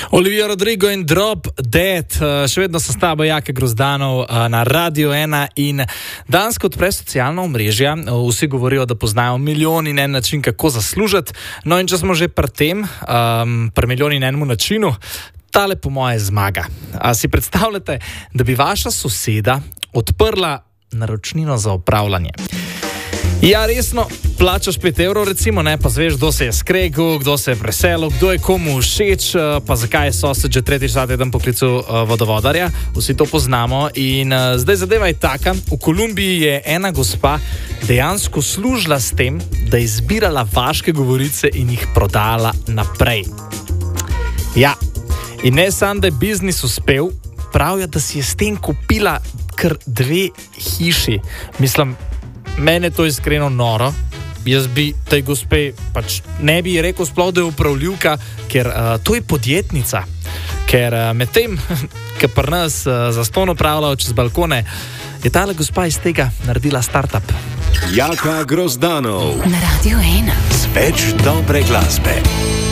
Olivia Rodrigo in Drop Dead, še vedno sem s tabo Jaka Grozdanov na Radio 1 in danes, ko odpre socialna omrežja, vsi govorijo, da poznajo milijon in en način, kako zaslužiti. No in če smo že pri tem, pri milijon in enemu načinu, tale po moje zmaga. A si predstavljate, da bi vaša soseda odprla naročnino za opravljanje? Ja, resno, plačaš 5 evrov recimo, ne, pa zveš, kdo se je skregal, kdo se je preselil, kdo je komu všeč, pa zakaj je sosed že tretjič ta teden poklical vodovodarja, vsi to poznamo in zdaj zadeva je taka, v Kolumbiji je ena gospa dejansko služila s tem, da je zbirala vaške govorice in jih prodala naprej. Ja, in ne samo, da je biznis uspel, pravijo, da si je s tem kupila kar 2 hiši. Mislim, mene to iskreno noro. Jaz bi tej gospe pač ne bi rekel sploh, da je upravljivka, ker to je podjetnica. Ker med tem, ki pri nas zastonj upravljajo čez balkone, je tale gospa iz tega naredila startup. Jaka Grozdanov na Radio 1. Z več dobre glasbe.